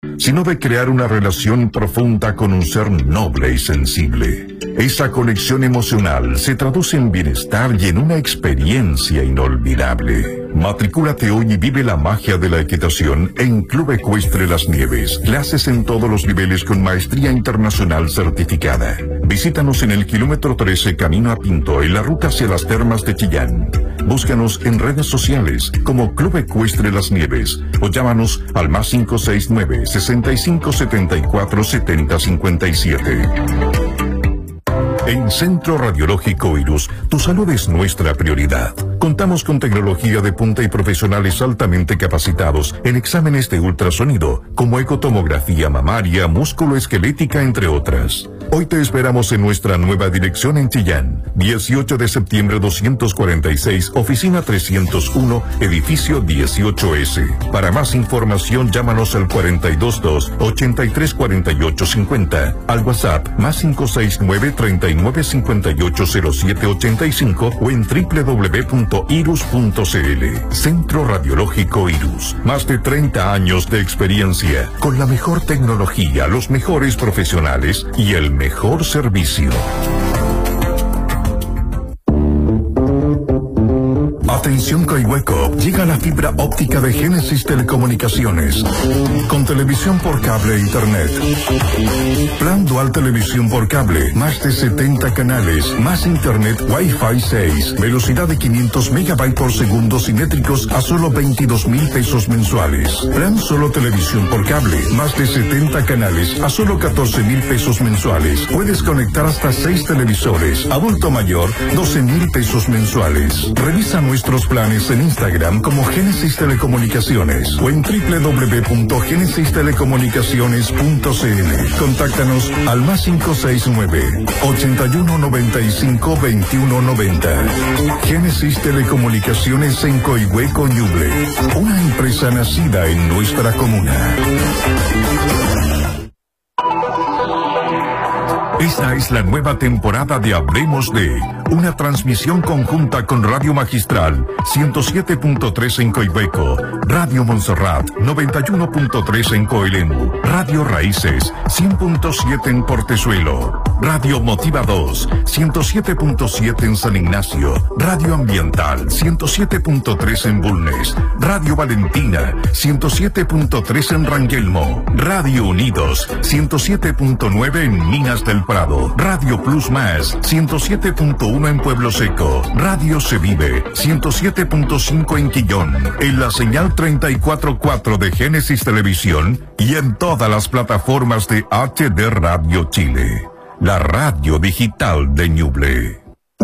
sino de crear una relación profunda con un ser noble y sensible. Esa conexión emocional se traduce en bienestar y en una experiencia inolvidable. Matricúlate hoy y vive la magia de la equitación en Club Ecuestre Las Nieves. Clases en todos los niveles con maestría internacional certificada. Visítanos en el kilómetro 13 Camino a Pinto, en la ruta hacia las termas de Chillán. Búscanos en redes sociales como Club Ecuestre Las Nieves o llámanos al más 569-6574-7057. En Centro Radiológico Irus, tu salud es nuestra prioridad. Contamos con tecnología de punta y profesionales altamente capacitados en exámenes de ultrasonido, como ecotomografía mamaria, músculo-esquelética, entre otras. Hoy te esperamos en nuestra nueva dirección en Chillán, 18 de septiembre 246, oficina 301, edificio 18S. Para más información, llámanos al 422-834850, al WhatsApp más 569-39580785 o en www.irus.cl. Centro Radiológico Irus. Más de 30 años de experiencia, con la mejor tecnología, los mejores profesionales y el mejor servicio. Atención Coihueco, llega la fibra óptica de Génesis Telecomunicaciones, con televisión por cable e internet. Plan dual televisión por cable, más de 70 canales, más internet Wi-Fi 6, velocidad de 500 megabytes por segundo simétricos a solo 22,000 pesos mensuales. Plan solo televisión por cable, más de 70 canales a solo 14,000 pesos mensuales. Puedes conectar hasta 6 televisores. Adulto mayor, 12,000 pesos mensuales. Revisa nuestros planes en Instagram como Génesis Telecomunicaciones o en www.genesistelecomunicaciones.cl. Contáctanos al más 569-8195-2190. Génesis Telecomunicaciones en Coihueco, Ñuble. Una empresa nacida en nuestra comuna. Esta es la nueva temporada de Hablemos de, una transmisión conjunta con Radio Magistral 107.3 en Coihueco, Radio Montserrat 91.3 en Coelemu, Radio Raíces 100.7 en Portezuelo, Radio Motiva 2 107.7 en San Ignacio, Radio Ambiental 107.3 en Bulnes, Radio Valentina 107.3 en Rangelmo, Radio Unidos 107.9 en Minas del Prado, Radio Plus Más 107.1 en Pueblo Seco, Radio Se Vive 107.5 en Quillón, en la señal 34.4 de Génesis Televisión y en todas las plataformas de HD Radio Chile, la radio digital de Ñuble.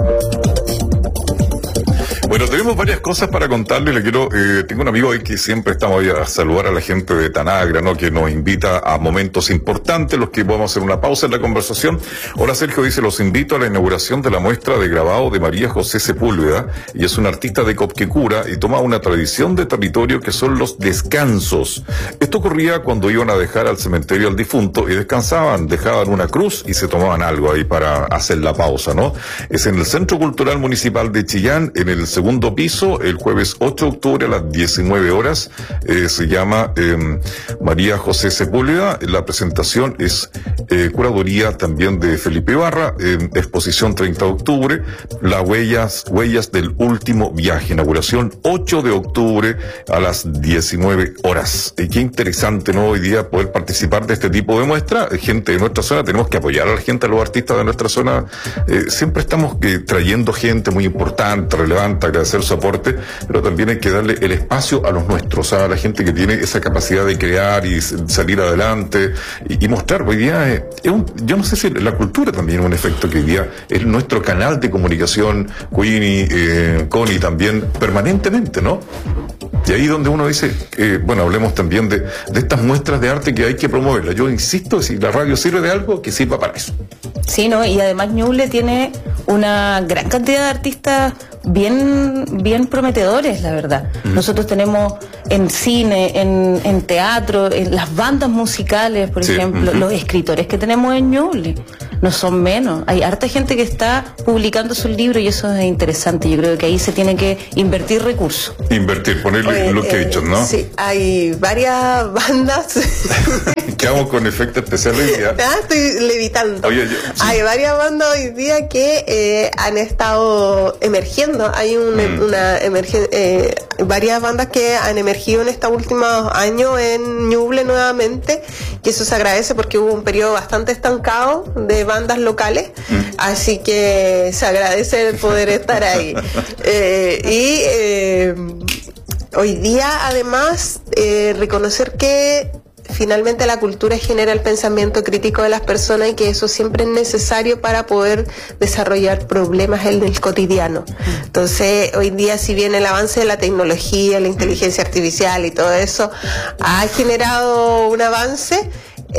Bueno, tenemos varias cosas para contarle. Tengo un amigo hoy que siempre estamos ahí a saludar a la gente de Tanagra, ¿no? Que nos invita a momentos importantes, los que podemos hacer una pausa en la conversación. Hola, Sergio, dice, los invito a la inauguración de la muestra de grabado de María José Sepúlveda, y es una artista de Copquecura y toma una tradición de territorio que son los descansos. Esto ocurría cuando iban a dejar al cementerio al difunto y descansaban, dejaban una cruz y se tomaban algo ahí para hacer la pausa, ¿no? Es en el Centro Cultural Municipal de Chillán, en el segundo piso, el jueves 8 de octubre a las 19 horas. Se llama María José Sepúlveda. La presentación es curaduría también de Felipe Barra, exposición 30 de octubre, las huellas del último viaje, inauguración 8 de octubre a las 19 horas. Qué interesante, ¿no? Hoy día poder participar de este tipo de muestra. Gente de nuestra zona, tenemos que apoyar a la gente, a los artistas de nuestra zona. Siempre estamos trayendo gente muy importante, relevante, agradecer su aporte, pero también hay que darle el espacio a los nuestros, a la gente que tiene esa capacidad de crear y salir adelante y mostrar. Hoy día, yo no sé si la cultura también es un efecto que hoy día es nuestro canal de comunicación, Connie también, permanentemente, ¿no? Y ahí donde uno dice, bueno, hablemos también de estas muestras de arte que hay que promoverlas. Yo insisto, si la radio sirve de algo, que sirva para eso. Sí, ¿no? Y además Ñuble tiene una gran cantidad de artistas bien prometedores, la verdad. Nosotros tenemos en cine, en teatro, en las bandas musicales, por ejemplo, los escritores que tenemos en Ñuble no son menos. Hay harta gente que está publicando sus libros y eso es interesante. Yo creo que ahí se tiene que invertir recursos. Ponerle lo que he dicho, ¿no? Sí, hay varias bandas estamos con efecto especial hoy día. Estoy levitando. Oye, sí. Hay varias bandas hoy día que han estado emergiendo. Hay varias bandas que han emergido en estos últimos años en Ñuble nuevamente, y eso se agradece porque hubo un periodo bastante estancado de bandas locales, así que se agradece el poder estar ahí. Hoy día, además, reconocer que finalmente la cultura genera el pensamiento crítico de las personas y que eso siempre es necesario para poder desarrollar problemas en el cotidiano. Entonces, hoy día, si bien el avance de la tecnología, la inteligencia artificial y todo eso ha generado un avance,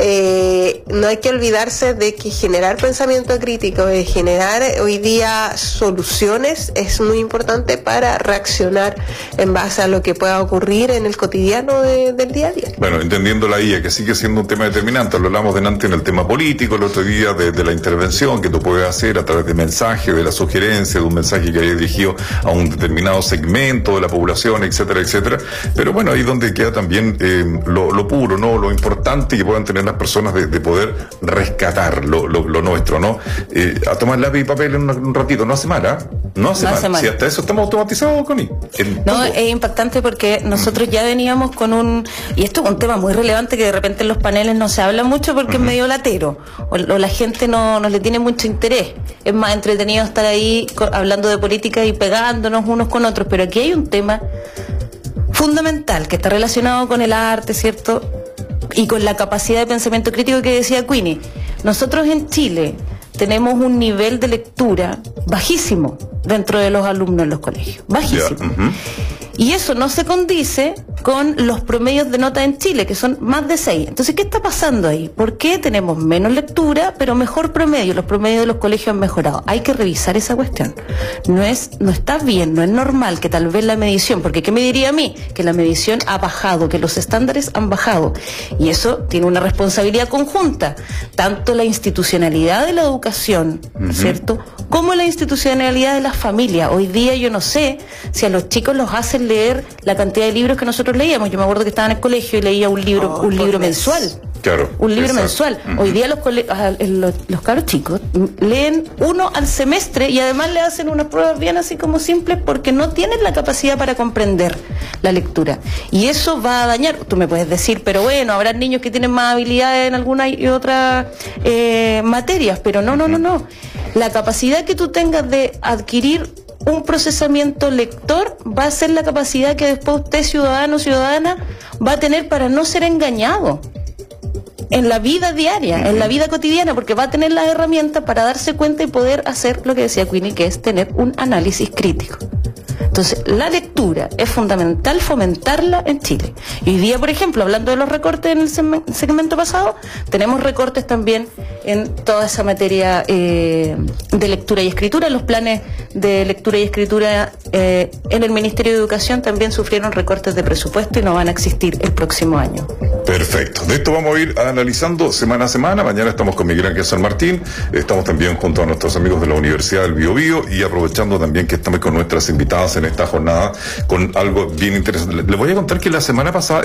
no hay que olvidarse de que generar pensamiento crítico, de generar hoy día soluciones, es muy importante para reaccionar en base a lo que pueda ocurrir en el cotidiano del día a día. Bueno, entendiendo la IA, que sigue siendo un tema determinante, lo hablamos delante en el tema político, el otro día de la intervención que tú puedes hacer a través de mensajes, de la sugerencia, de un mensaje que haya dirigido a un determinado segmento de la población, etcétera, etcétera. Pero bueno, ahí donde queda también lo puro, ¿no? Lo importante que puedan tener las personas de poder rescatar lo nuestro, ¿no? A tomar lápiz y papel en un ratito, no hace mal, ¿eh? No hace mal. Si hasta eso estamos automatizados, Connie. No, es impactante porque nosotros ya veníamos con y esto es un tema muy relevante que de repente en los paneles no se habla mucho porque es medio latero, o la gente no le tiene mucho interés. Es más entretenido estar ahí hablando de política y pegándonos unos con otros, pero aquí hay un tema fundamental que está relacionado con el arte, ¿cierto? Y con la capacidad de pensamiento crítico que decía Queenie. Nosotros en Chile tenemos un nivel de lectura bajísimo dentro de los alumnos en los colegios. Bajísimo. Yeah. Y eso no se condice con los promedios de nota en Chile, que son más de 6. Entonces, ¿qué está pasando ahí? ¿Por qué tenemos menos lectura, pero mejor promedio? Los promedios de los colegios han mejorado. Hay que revisar esa cuestión. No está bien, no es normal que tal vez la medición, porque ¿qué me diría a mí? Que la medición ha bajado, que los estándares han bajado. Y eso tiene una responsabilidad conjunta. Tanto la institucionalidad de la educación, ¿cierto?, como la institucionalidad de las familias. Hoy día yo no sé si a los chicos los hacen leer la cantidad de libros que nosotros leíamos. Yo me acuerdo que estaba en el colegio y leía un libro mensual. Claro. Un libro mensual. Hoy día los cabros chicos leen uno al semestre y además le hacen unas pruebas bien así como simples porque no tienen la capacidad para comprender la lectura. Y eso va a dañar. Tú me puedes decir, pero bueno, habrá niños que tienen más habilidades en alguna y otra materias, pero no. La capacidad que tú tengas de adquirir un procesamiento lector va a ser la capacidad que después usted, ciudadano o ciudadana, va a tener para no ser engañado en la vida diaria, en la vida cotidiana, porque va a tener las herramientas para darse cuenta y poder hacer lo que decía Queenie, que es tener un análisis crítico. Entonces, la lectura es fundamental fomentarla en Chile. Y hoy día, por ejemplo, hablando de los recortes en el segmento pasado, tenemos recortes también en toda esa materia de lectura y escritura. Los planes de lectura y escritura en el Ministerio de Educación también sufrieron recortes de presupuesto y no van a existir el próximo año. Perfecto. De esto vamos a ir analizando semana a semana. Mañana estamos con Miguel Ángel San Martín. Estamos también junto a nuestros amigos de la Universidad del Biobío y aprovechando también que estamos con nuestras invitadas en esta jornada con algo bien interesante. Les voy a contar que la semana pasada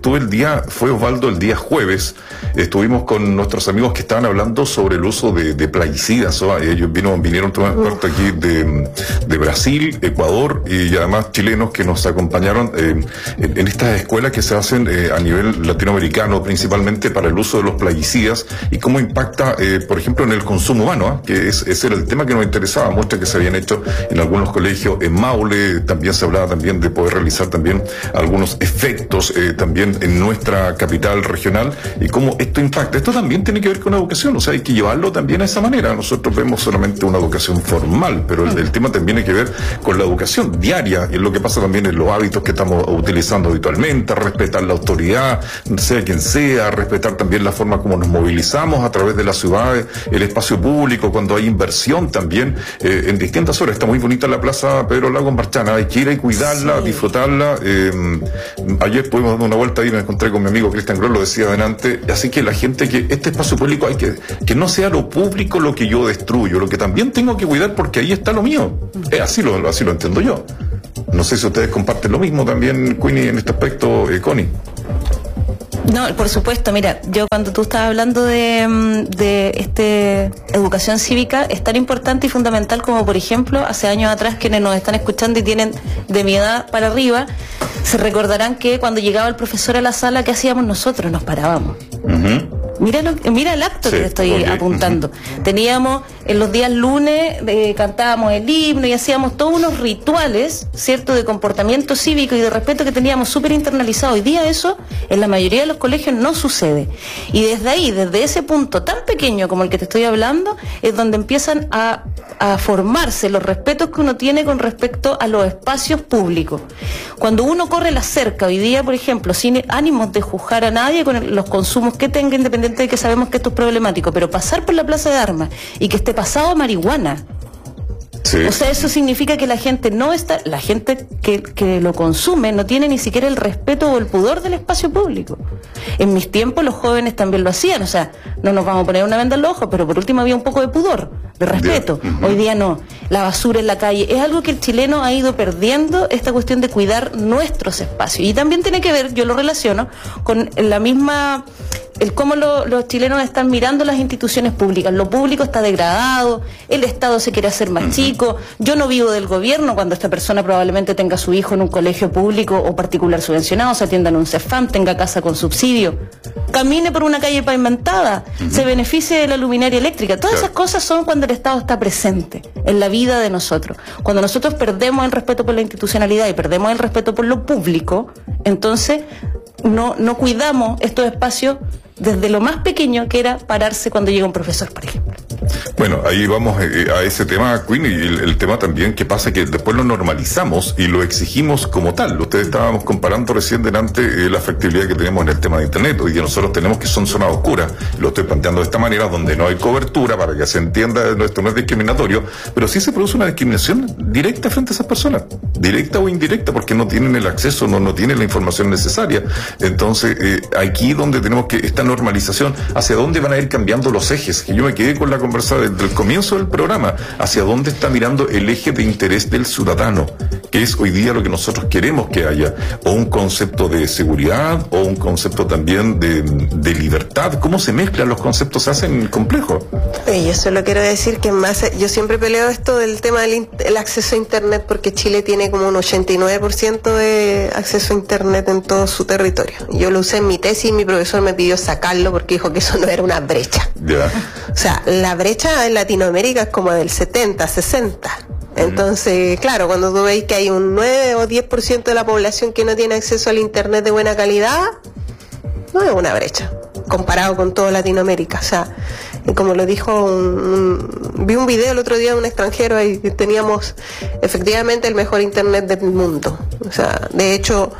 fue Osvaldo el día jueves, estuvimos con nuestros amigos que estaban hablando sobre el uso de plaguicidas. Ellos vinieron tomar parte aquí de Brasil, Ecuador y además chilenos que nos acompañaron en estas escuelas que se hacen a nivel latinoamericano, principalmente para el uso de los plaguicidas y cómo impacta, por ejemplo, en el consumo humano, que ese era el tema que nos interesaba. Muestras que se habían hecho en algunos colegios en Maule. También se hablaba también de poder realizar también algunos efectos también en nuestra capital regional y cómo esto impacta. Esto también tiene que ver con educación, o sea, hay que llevarlo también a esa manera. Nosotros vemos solamente una educación formal, pero el tema también tiene que ver con la educación diaria y es lo que pasa también en los hábitos que estamos utilizando habitualmente, respetar la autoridad, sea quien sea, respetar también la forma como nos movilizamos a través de las ciudades, el espacio público, cuando hay inversión también en distintas horas. Está muy bonita la Plaza Pedro Lago Marchana, hay que ir y cuidarla, sí, disfrutarla. Ayer pudimos dar una vuelta y me encontré con mi amigo Cristian Groll, lo decía adelante, así que la gente, que este espacio público hay que no sea lo público lo que yo destruyo, lo que también tengo que cuidar porque ahí está lo mío. Así lo entiendo yo. No sé si ustedes comparten lo mismo también, Queenie, en este aspecto, Connie. No, por supuesto, mira, yo cuando tú estabas hablando de educación cívica, es tan importante y fundamental como, por ejemplo, hace años atrás, quienes nos están escuchando y tienen de mi edad para arriba, se recordarán que cuando llegaba el profesor a la sala, ¿qué hacíamos nosotros? Nos parábamos. Mira el acto que te estoy apuntando. Teníamos en los días lunes, cantábamos el himno y hacíamos todos unos rituales, ¿cierto?, de comportamiento cívico y de respeto que teníamos súper internalizado. Hoy día eso en la mayoría de los colegios no sucede. Y desde ahí, desde ese punto tan pequeño como el que te estoy hablando, es donde empiezan a formarse los respetos que uno tiene con respecto a los espacios públicos. Cuando uno corre la cerca hoy día, por ejemplo, sin ánimos de juzgar a nadie con los consumos que tenga, independiente de que sabemos que esto es problemático, pero pasar por la Plaza de Armas y que esté pasado a marihuana, sí. O sea, eso significa que la gente que lo consume no tiene ni siquiera el respeto o el pudor del espacio público. En mis tiempos los jóvenes también lo hacían, o sea, no nos vamos a poner una venda en los ojos, pero por último había un poco de pudor, de respeto. Hoy día no, la basura en la calle, es algo que el chileno ha ido perdiendo, esta cuestión de cuidar nuestros espacios. Y también tiene que ver, yo lo relaciono, con la misma... el cómo los chilenos están mirando las instituciones públicas. Lo público está degradado, el Estado se quiere hacer más chico, yo no vivo del gobierno cuando esta persona probablemente tenga a su hijo en un colegio público o particular subvencionado, se atienda en un CEFAM, tenga casa con subsidio, camine por una calle pavimentada, se beneficie de la luminaria eléctrica. Todas esas cosas son cuando el Estado está presente en la vida de nosotros. Cuando nosotros perdemos el respeto por la institucionalidad y perdemos el respeto por lo público, entonces no cuidamos estos espacios desde lo más pequeño que era pararse cuando llega un profesor, por ejemplo. Bueno, ahí vamos a ese tema, Queen, y el tema también que pasa que después lo normalizamos y lo exigimos como tal. Ustedes estábamos comparando recién delante la factibilidad que tenemos en el tema de Internet. Hoy día nosotros tenemos que son zonas oscuras. Lo estoy planteando de esta manera, donde no hay cobertura, para que se entienda, esto no es discriminatorio, pero sí se produce una discriminación directa frente a esas personas, directa o indirecta, porque no tienen el acceso, no tienen la información necesaria. Entonces, aquí donde tenemos que esta normalización, hacia dónde van a ir cambiando los ejes, que yo me quedé con la conversa desde el comienzo del programa, hacia dónde está mirando el eje de interés del ciudadano, que es hoy día lo que nosotros queremos que haya, o un concepto de seguridad, o un concepto también de libertad. ¿Cómo se mezclan los conceptos? Se hacen complejos. Yo solo quiero decir que yo siempre peleo esto del tema del acceso a Internet, porque Chile tiene como un 89% de acceso a Internet en todo su territorio. Yo lo usé en mi tesis y mi profesor me pidió sacarlo porque dijo que eso no era una brecha. O sea, la brecha en Latinoamérica es como del 70, 60. Entonces, claro, cuando tú veis que hay un 9 o 10% de la población que no tiene acceso al Internet de buena calidad, no es una brecha comparado con toda Latinoamérica. O sea, como lo dijo vi un video el otro día de un extranjero y teníamos efectivamente el mejor Internet del mundo. O sea, de hecho,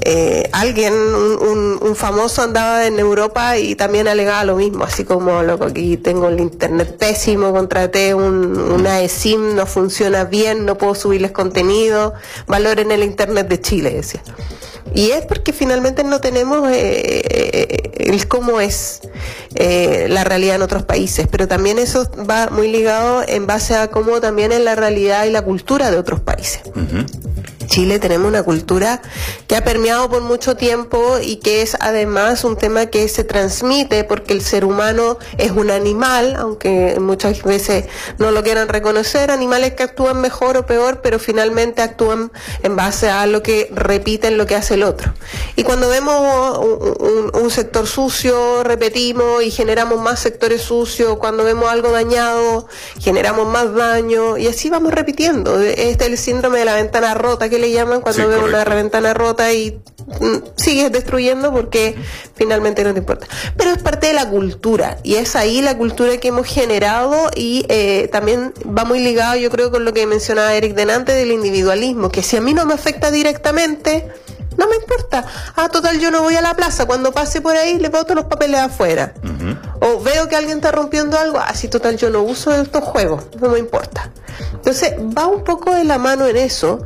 un famoso andaba en Europa y también alegaba lo mismo, así como, loco, aquí tengo el Internet pésimo, contraté una eSIM, no funciona bien, no puedo subirles contenido, valoren el Internet de Chile, decía. Y es porque finalmente no tenemos el cómo es la realidad en otros países, pero también eso va muy ligado en base a cómo también es la realidad y la cultura de otros países. Chile tenemos una cultura que ha permeado por mucho tiempo y que es además un tema que se transmite porque el ser humano es un animal, aunque muchas veces no lo quieran reconocer, animales que actúan mejor o peor, pero finalmente actúan en base a lo que repiten lo que hace el otro. Y cuando vemos un sector sucio, repetimos y generamos más sectores sucios. Cuando vemos algo dañado, generamos más daño y así vamos repitiendo. Este es el síndrome de la ventana rota que le llaman cuando veo una ventana rota y sigues destruyendo porque finalmente no te importa. Pero es parte de la cultura y es ahí la cultura que hemos generado y también va muy ligado, yo creo, con lo que mencionaba Eric delante del individualismo, que si a mí no me afecta directamente, no me importa. Total, yo no voy a la plaza. Cuando pase por ahí, le boto los papeles afuera. O veo que alguien está rompiendo algo. Sí, total, yo no uso estos juegos. No me importa. Entonces, va un poco de la mano en eso.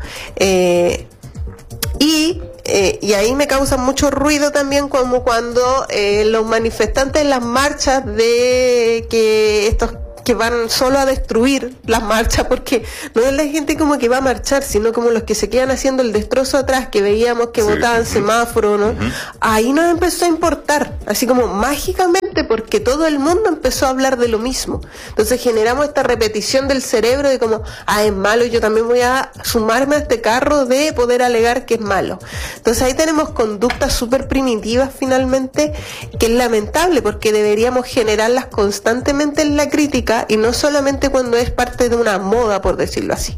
Y ahí me causa mucho ruido también como cuando los manifestantes en las marchas de que estos que van solo a destruir las marchas, porque no es la gente como que va a marchar, sino como los que se quedan haciendo el destrozo atrás, que veíamos que botaban semáforo, ¿no? Ahí nos empezó a importar, así como mágicamente, porque todo el mundo empezó a hablar de lo mismo. Entonces generamos esta repetición del cerebro de como, es malo, yo también voy a sumarme a este carro de poder alegar que es malo. Entonces ahí tenemos conductas súper primitivas finalmente, que es lamentable, porque deberíamos generarlas constantemente en la crítica y no solamente cuando es parte de una moda, por decirlo así.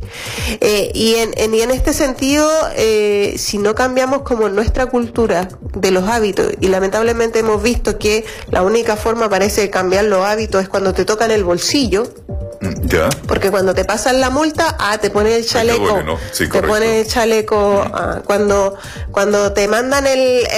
Y en este sentido, si no cambiamos como nuestra cultura de los hábitos, y lamentablemente hemos visto que la única forma parece de cambiar los hábitos es cuando te tocan el bolsillo. Ya. Porque cuando te pasan la multa, te pones el chaleco. Bueno, ¿no? Sí, te pones el chaleco. Cuando te mandan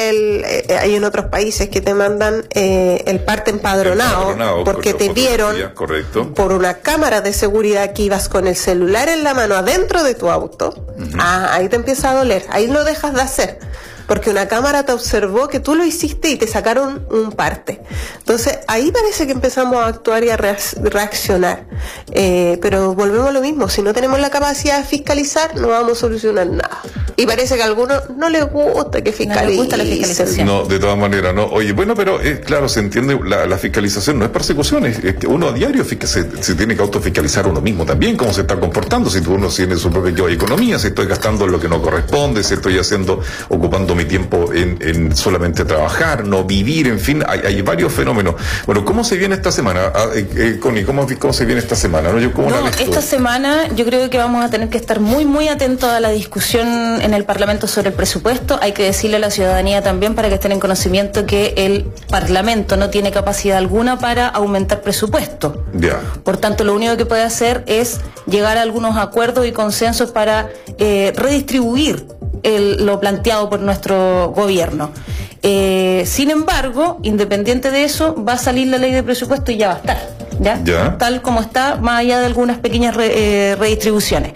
hay en otros países que te mandan el parte empadronado porque te vieron por una cámara de seguridad que ibas con el celular en la mano adentro de tu auto. Ahí te empieza a doler. Ahí lo dejas de hacer, porque una cámara te observó que tú lo hiciste y te sacaron un parte. Entonces, ahí parece que empezamos a actuar y a reaccionar. Pero volvemos a lo mismo, si no tenemos la capacidad de fiscalizar, no vamos a solucionar nada. Y parece que a algunos no les gusta que fiscalicen. No les gusta la fiscalización. No, de todas maneras, no. Oye, bueno, pero claro, se entiende, la fiscalización no es persecución, es que uno a diario se tiene que autofiscalizar uno mismo también, cómo se está comportando, si uno tiene su propia economía, si estoy gastando en lo que no corresponde, si estoy ocupando mi tiempo en solamente trabajar, no vivir, en fin, hay varios fenómenos. Bueno, ¿cómo se viene esta semana? Connie, ¿cómo se viene esta semana? Esta semana yo creo que vamos a tener que estar muy, muy atentos a la discusión en el Parlamento sobre el presupuesto. Hay que decirle a la ciudadanía también, para que estén en conocimiento, que el Parlamento no tiene capacidad alguna para aumentar presupuesto. Ya. Por tanto, lo único que puede hacer es llegar a algunos acuerdos y consensos para redistribuir lo planteado por nuestro gobierno. Sin embargo, independiente de eso, va a salir la ley de presupuesto y ya va a estar, ¿ya? Tal como está, más allá de algunas pequeñas redistribuciones.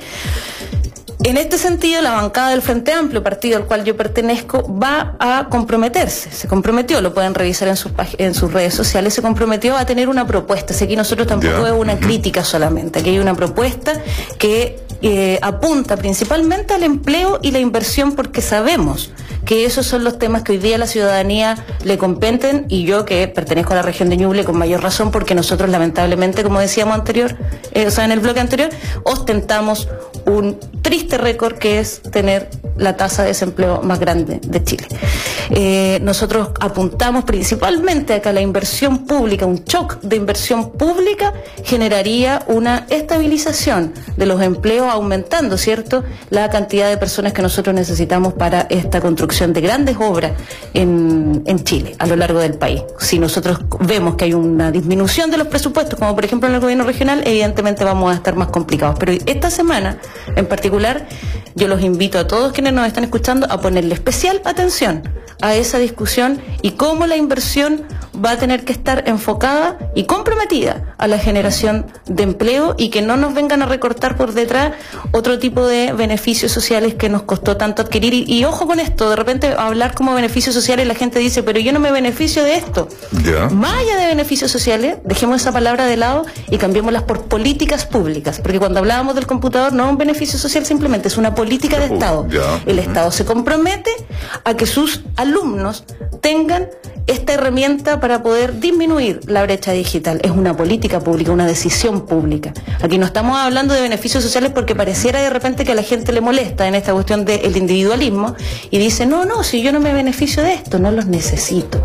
En este sentido, la bancada del Frente Amplio, partido al cual yo pertenezco, va a comprometerse. Se comprometió, lo pueden revisar en sus redes sociales, se comprometió a tener una propuesta. Así que nosotros tampoco es una crítica solamente, aquí hay una propuesta que apunta principalmente al empleo y la inversión, porque sabemos que esos son los temas que hoy día a la ciudadanía le competen, y yo, que pertenezco a la región de Ñuble, con mayor razón, porque nosotros lamentablemente, como decíamos en el bloque anterior, ostentamos un triste récord, que es tener la tasa de desempleo más grande de Chile. Nosotros apuntamos principalmente a que la inversión pública, un shock de inversión pública, generaría una estabilización de los empleos, aumentando, ¿cierto?, la cantidad de personas que nosotros necesitamos para esta construcción de grandes obras en Chile, a lo largo del país. Si nosotros vemos que hay una disminución de los presupuestos, como por ejemplo en el gobierno regional, evidentemente vamos a estar más complicados. Pero esta semana, en particular, yo los invito a todos quienes nos están escuchando a ponerle especial atención a esa discusión y cómo la inversión va a tener que estar enfocada y comprometida a la generación de empleo, y que no nos vengan a recortar por detrás otro tipo de beneficios sociales que nos costó tanto adquirir. Y ojo con esto, de repente hablar como beneficios sociales, la gente dice, pero yo no me beneficio de esto. Más allá de beneficios sociales, dejemos esa palabra de lado y cambiémoslas por políticas públicas, porque cuando hablábamos del computador no es un beneficio social simplemente, es una política de Estado. El Estado se compromete a que sus alumnos tengan esta herramienta para poder disminuir la brecha digital. Es una política pública, una decisión pública. Aquí no estamos hablando de beneficios sociales porque pareciera de repente que a la gente le molesta en esta cuestión del individualismo y dice, no, si yo no me beneficio de esto, no los necesito.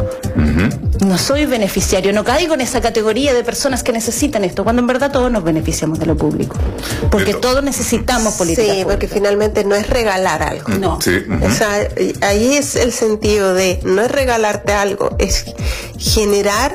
No soy beneficiario, no caigo en esa categoría de personas que necesitan esto, cuando en verdad todos nos beneficiamos de lo público. Porque todos necesitamos políticas públicas. Porque finalmente no es regalar algo. No. Sí. O sea, ahí es el sentido de, no es regalarte algo, es generar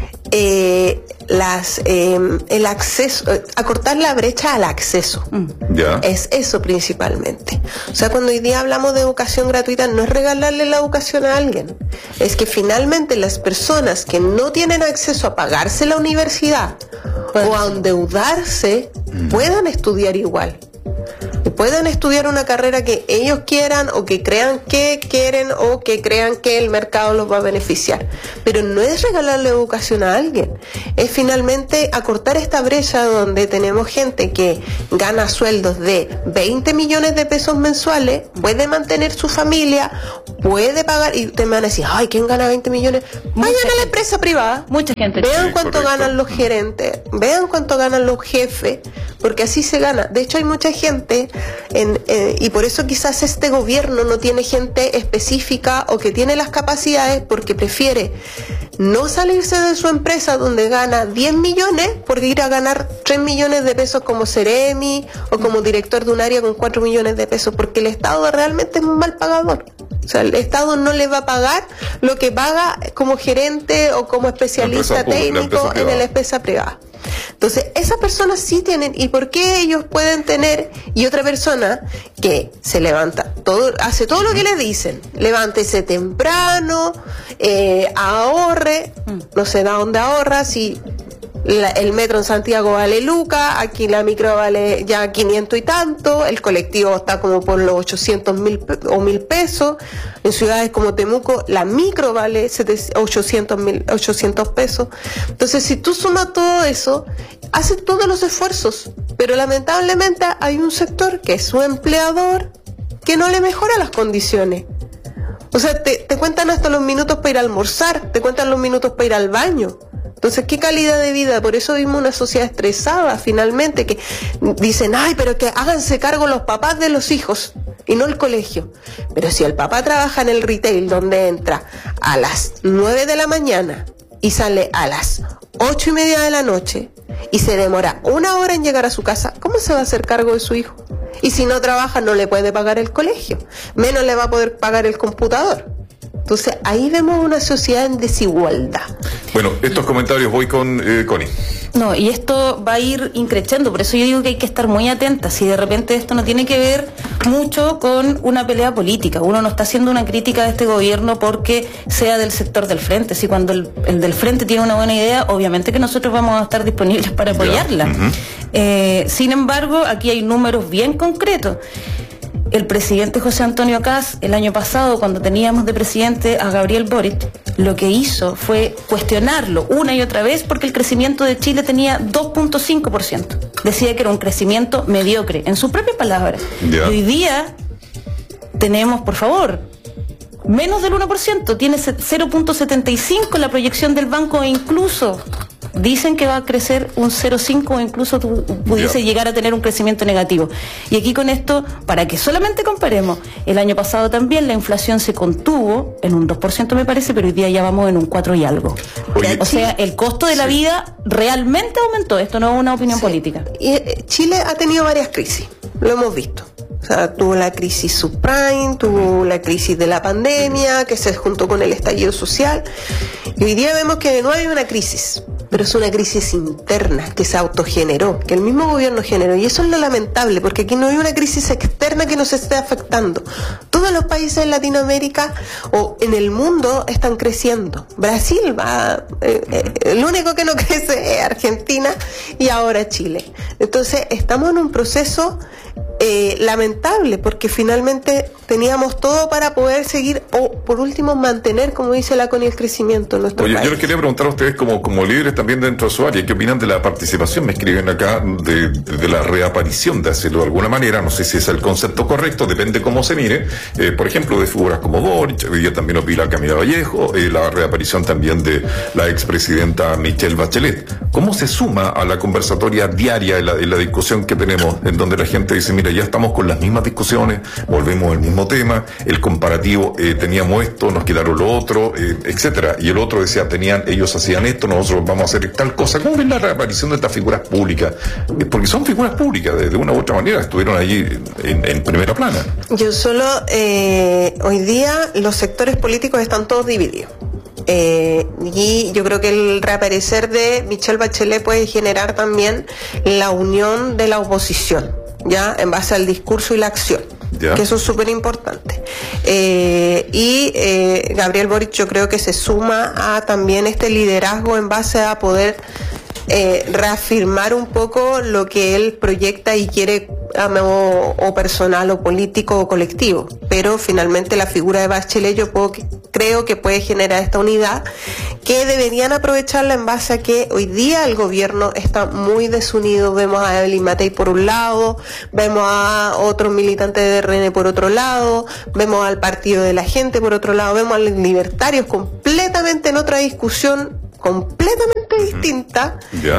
el acceso, acortar la brecha al acceso. Es eso principalmente. O sea, cuando hoy día hablamos de educación gratuita, no es regalarle la educación a alguien, es que finalmente las personas que no tienen acceso a pagarse la universidad o a endeudarse puedan estudiar igual. puedan estudiar una carrera que ellos quieran o que crean que quieren o que crean que el mercado los va a beneficiar. Pero no es regalarle educación a alguien, es finalmente acortar esta brecha donde tenemos gente que gana sueldos de 20 millones de pesos mensuales, puede mantener su familia, puede pagar, y te van a decir, ay, ¿quién gana 20 millones? Vayan a la empresa privada. Mucha gente. Vean Sí, cuánto correcto. ganan los gerentes, vean cuánto ganan los jefes, porque así se gana. De hecho, hay mucha gente, y por eso quizás este gobierno no tiene gente específica o que tiene las capacidades, porque prefiere no salirse de su empresa donde gana 10 millones, porque ir a ganar 3 millones de pesos como Ceremi o como director de un área con 4 millones de pesos, porque el Estado realmente es un mal pagador. O sea, el Estado no le va a pagar lo que paga como gerente o como especialista técnico en la empresa privada. Entonces, esas personas sí tienen, ¿y por qué ellos pueden tener? Y otra persona que se levanta, hace todo lo que le dicen, levántese temprano, ahorre, no sé de dónde ahorra, si el metro en Santiago vale lucas, aquí la micro vale ya 500 y tanto, el colectivo está como por los 800.000 o 1.000 pesos, en ciudades como Temuco la micro vale 800 pesos. Entonces, si tú sumas todo eso, haces todos los esfuerzos, pero lamentablemente hay un sector que es su empleador que no le mejora las condiciones. O sea, te cuentan hasta los minutos para ir a almorzar, te cuentan los minutos para ir al baño. Entonces, ¿qué calidad de vida? Por eso vimos una sociedad estresada, finalmente, que dicen, ay, pero que háganse cargo los papás de los hijos y no el colegio. Pero si el papá trabaja en el retail, donde entra a las 9 de la mañana y sale a las 8:30 de la noche y se demora 1 hora en llegar a su casa, ¿cómo se va a hacer cargo de su hijo? Y si no trabaja, no le puede pagar el colegio, menos le va a poder pagar el computador. Entonces, ahí vemos una sociedad en desigualdad. Bueno, estos comentarios voy con Connie. No, y esto va a ir increciendo, por eso yo digo que hay que estar muy atentas. Si de repente esto no tiene que ver mucho con una pelea política, uno no está haciendo una crítica de este gobierno porque sea del sector del frente. Si cuando el del frente tiene una buena idea, obviamente que nosotros vamos a estar disponibles para apoyarla. Sin embargo, aquí hay números bien concretos. El presidente José Antonio Kast, el año pasado, cuando teníamos de presidente a Gabriel Boric, lo que hizo fue cuestionarlo una y otra vez porque el crecimiento de Chile tenía 2.5%. Decía que era un crecimiento mediocre, en sus propias palabras. Y hoy día tenemos, por favor, menos del 1%, tiene 0.75 la proyección del banco e incluso dicen que va a crecer un 0.5 o incluso pudiese llegar a tener un crecimiento negativo. Y aquí con esto, para que solamente comparemos, el año pasado también la inflación se contuvo en un 2% me parece, pero hoy día ya vamos en un 4 y algo. Oye, o sea, el costo de la vida realmente aumentó, esto no es una opinión política. Y Chile ha tenido varias crisis, lo hemos visto. O sea, tuvo la crisis subprime, tuvo la crisis de la pandemia, que se juntó con el estallido social. Y hoy día vemos que no hay una crisis, pero es una crisis interna que se autogeneró, que el mismo gobierno generó. Y eso es lo lamentable, porque aquí no hay una crisis externa que nos esté afectando. Todos los países en Latinoamérica o en el mundo están creciendo. Brasil va, el único que no crece es Argentina y ahora Chile. Entonces, estamos en un proceso lamentable, porque finalmente teníamos todo para poder seguir o por último mantener, como dice la Connie, el crecimiento en nuestro país. Yo les quería preguntar a ustedes como líderes también dentro de su área, ¿qué opinan de la participación? Me escriben acá de la reaparición, de hacerlo de alguna manera, no sé si es el concepto correcto, depende cómo se mire, por ejemplo, de figuras como Boric, hoy día también opina Camila Vallejo, la reaparición también de la expresidenta Michelle Bachelet. ¿Cómo se suma a la conversatoria diaria en la discusión que tenemos, en donde la gente dice, mira, ya estamos con las mismas discusiones, volvemos al mismo tema, el comparativo, teníamos esto, nos quedaron lo otro, etcétera, y el otro decía, ellos hacían esto, nosotros vamos a hacer tal cosa? ¿Cómo ven la reaparición de estas figuras públicas? Porque son figuras públicas, de una u otra manera, estuvieron allí en primera plana. Yo solo, hoy día los sectores políticos están todos divididos. Y yo creo que el reaparecer de Michelle Bachelet puede generar también la unión de la oposición, ya en base al discurso y la acción, que eso es súper importante. Gabriel Boric yo creo que se suma a también este liderazgo en base a poder reafirmar un poco lo que él proyecta y quiere o personal o político o colectivo, pero finalmente la figura de Bachelet creo que puede generar esta unidad que deberían aprovecharla en base a que hoy día el gobierno está muy desunido. Vemos a Evelyn Matei por un lado, vemos a otros militantes de RN por otro lado, vemos al Partido de la Gente por otro lado, vemos a los libertarios completamente en otra discusión completamente distinta.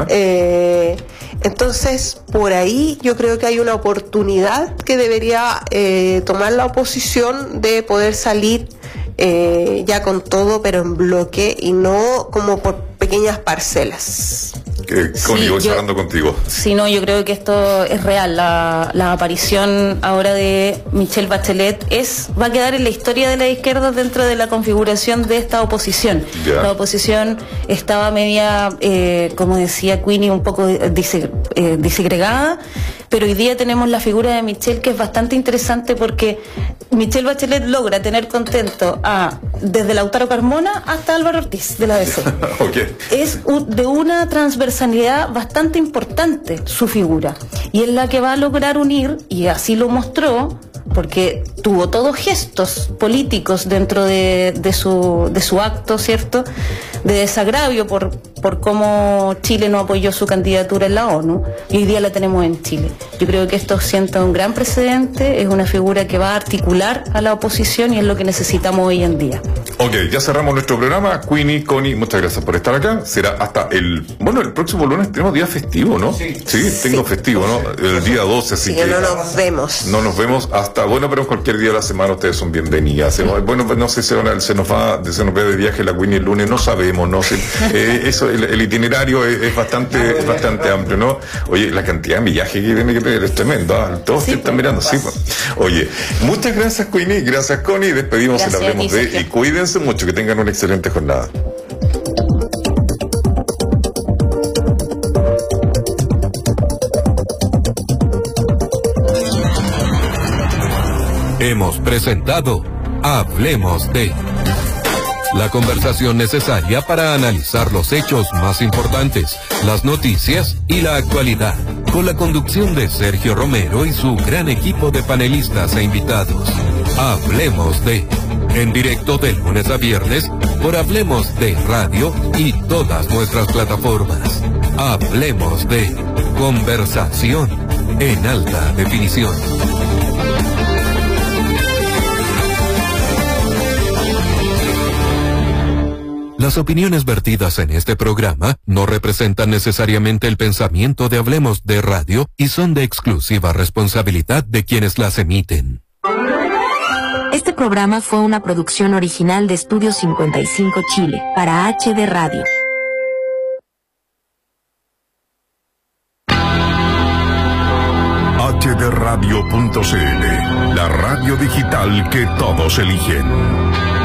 Entonces, por ahí yo creo que hay una oportunidad que debería tomar la oposición de poder salir ya con todo, pero en bloque y no como por pequeñas parcelas. Connie, voy cerrando contigo. Sí, no, yo creo que esto es real. La aparición ahora de Michelle Bachelet va a quedar en la historia de la izquierda dentro de la configuración de esta oposición. La oposición estaba media, como decía Queenie, un poco disegregada, pero hoy día tenemos la figura de Michelle, que es bastante interesante porque Michelle Bachelet logra tener contento desde Lautaro Carmona hasta Álvaro Ortiz de la DC. Es de una transversalidad bastante importante su figura, y es la que va a lograr unir, y así lo mostró, porque tuvo todos gestos políticos dentro de su acto, ¿cierto?, de desagravio por cómo Chile no apoyó su candidatura en la ONU, y hoy día la tenemos en Chile. Yo creo que esto sienta un gran precedente, es una figura que va a articular a la oposición y es lo que necesitamos hoy en día. Ok, ya cerramos nuestro programa. Queenie, Connie, muchas gracias por estar acá. Será hasta el próximo lunes tenemos día festivo, ¿no? Sí, tengo festivo, ¿no? El día 12, así que no nos vemos. No nos vemos hasta, pero cualquier día de la semana ustedes son bienvenidas. No sé, se nos va de viaje la Queenie el lunes, no sabemos, no sé. Eso, el itinerario es bastante amplio, ¿no? Oye, la cantidad de viajes que tiene que tener es tremendo, todos te están mirando, sí. Oye, muchas gracias, Queenie, gracias, Connie, despedimos el Hablemos de, y cuídense mucho, que tengan una excelente jornada. Hemos presentado Hablemos de, la conversación necesaria para analizar los hechos más importantes, las noticias y la actualidad, con la conducción de Sergio Romero y su gran equipo de panelistas e invitados. Hablemos de, en directo de lunes a viernes por Hablemos de Radio y todas nuestras plataformas. Hablemos de, conversación en alta definición. Las opiniones vertidas en este programa no representan necesariamente el pensamiento de Hablemos de Radio y son de exclusiva responsabilidad de quienes las emiten. Este programa fue una producción original de Estudio 55 Chile para HD Radio. hdradio.cl, la radio digital que todos eligen.